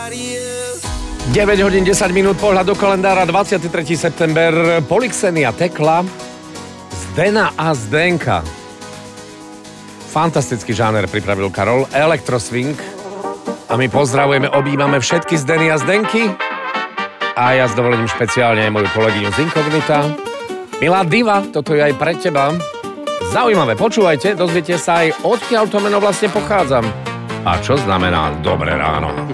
9 hodín 10 minút, pohľad do kalendára, 23. september, Polixenia Tekla, Zdena a Zdenka. Fantastický žáner pripravil Karol, Elektroswing. A my pozdravujeme, objímame všetky Zdeny a Zdenky. A ja s dovolením špeciálne aj moju kolegyňu z Inkognita. Milá diva, toto je aj pre teba. Zaujímavé, počúvajte, dozviete sa aj, odkiaľ to meno vlastne pochádzam. A čo znamená dobré ráno.